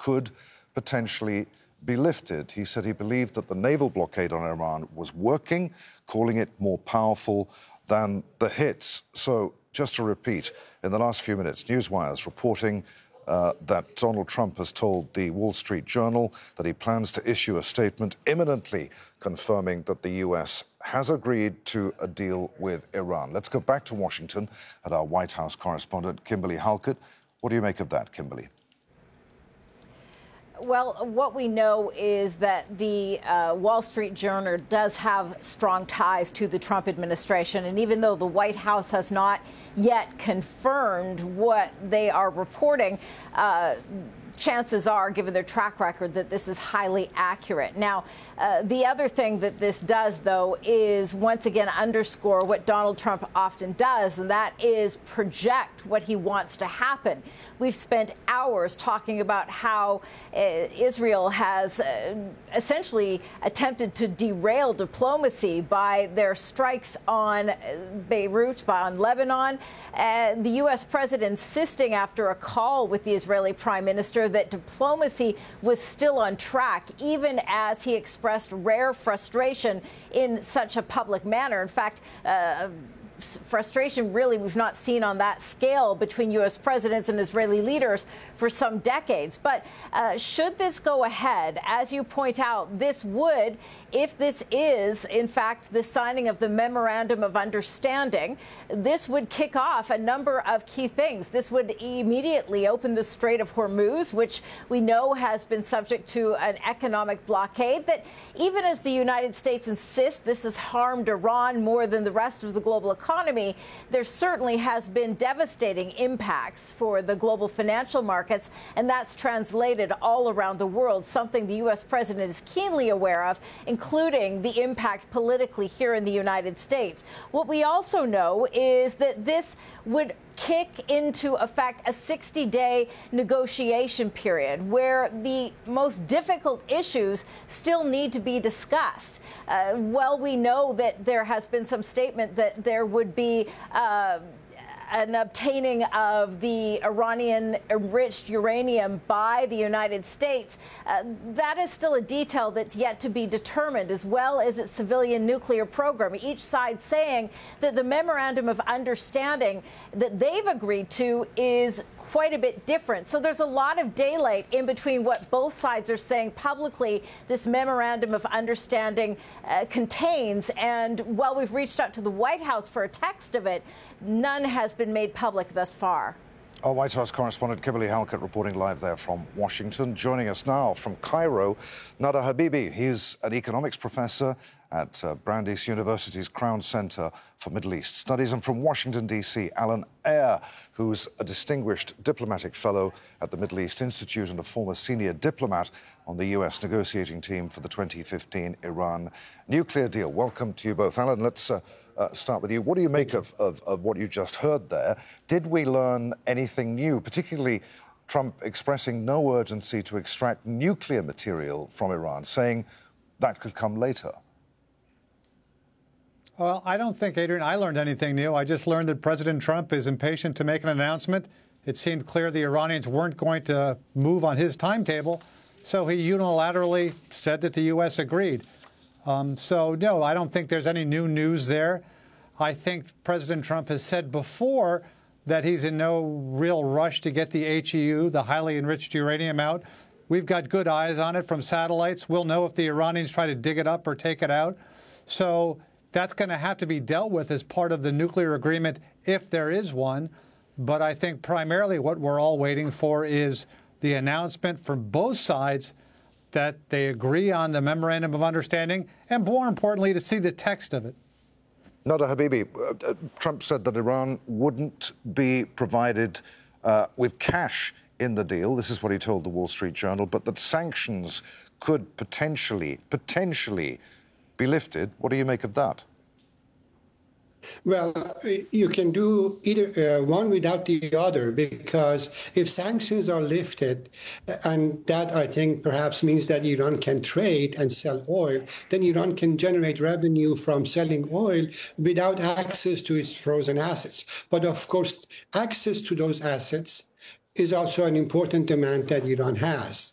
could potentially be lifted. He said he believed that the naval blockade on Iran was working, calling it more powerful than the hits. So, just to repeat, in the last few minutes, Newswire's reporting that Donald Trump has told the Wall Street Journal that he plans to issue a statement imminently confirming that the U.S. has agreed to a deal with Iran. Let's go back to Washington at our White House correspondent, Kimberly Halkett. What do you make of that, Kimberly? Well, what we know is that the Wall Street Journal does have strong ties to the Trump administration. And even though the White House has not yet confirmed what they are reporting, chances are, given their track record, that this is highly accurate. Now, the other thing that this does, though, is once again underscore what Donald Trump often does, and that is project what he wants to happen. We've spent hours talking about how Israel has essentially attempted to derail diplomacy by their strikes on Beirut, on Lebanon. The U.S. president insisting after a call with the Israeli prime minister that diplomacy was still on track, even as he expressed rare frustration in such a public manner. In fact, frustration really we've not seen on that scale between U.S. presidents and Israeli leaders for some decades. But should this go ahead, as you point out, this would, if this is, in fact, the signing of the Memorandum of Understanding, this would kick off a number of key things. This would immediately open the Strait of Hormuz, which we know has been subject to an economic blockade that, even as the United States insists this has harmed Iran more than the rest of the global economy, there certainly has been devastating impacts for the global financial markets, and that's translated all around the world, something the U.S. president is keenly aware of, including the impact politically here in the United States. What we also know is that this would kick into effect a 60-day negotiation period where the most difficult issues still need to be discussed. Well, we know that there has been some statement that there would be an obtaining of the Iranian-enriched uranium by the United States. That is still a detail that's yet to be determined, as well as its civilian nuclear program. Each side saying that the Memorandum of Understanding that they've agreed to is quite a bit different. So there's a lot of daylight in between what both sides are saying publicly this Memorandum of Understanding contains. And while we've reached out to the White House for a text of it, none has been made public thus far. Our White House correspondent Kimberly Halkett reporting live there from Washington. Joining us now from Cairo, Nada Habibi. He's an economics professor at Brandeis University's Crown Center for Middle East Studies. And from Washington, D.C., Alan Ayer, who's a distinguished diplomatic fellow at the Middle East Institute and a former senior diplomat on the U.S. negotiating team for the 2015 Iran nuclear deal. Welcome to you both. Alan, let's start with you. What do you make of what you just heard there? Did we learn anything new, particularly Trump expressing no urgency to extract nuclear material from Iran, saying that could come later? Well, I don't think, Adrian, I learned anything new. I just learned that President Trump is impatient to make an announcement. It seemed clear the Iranians weren't going to move on his timetable, so he unilaterally said that the U.S. agreed. So, no, I don't think there's any new news there. I think President Trump has said before that he's in no real rush to get the HEU, the highly enriched uranium, out. We've got good eyes on it from satellites. We'll know if the Iranians try to dig it up or take it out. So that's going to have to be dealt with as part of the nuclear agreement if there is one. But I think primarily what we're all waiting for is the announcement from both sides that they agree on the Memorandum of Understanding, and more importantly, to see the text of it. Nada Habibi, Trump said that Iran wouldn't be provided with cash in the deal. This is what he told the Wall Street Journal, but that sanctions could potentially be lifted. What do you make of that? Well, you can do either one without the other, because if sanctions are lifted, and that I think perhaps means that Iran can trade and sell oil, then Iran can generate revenue from selling oil without access to its frozen assets. But of course, access to those assets is also an important demand that Iran has.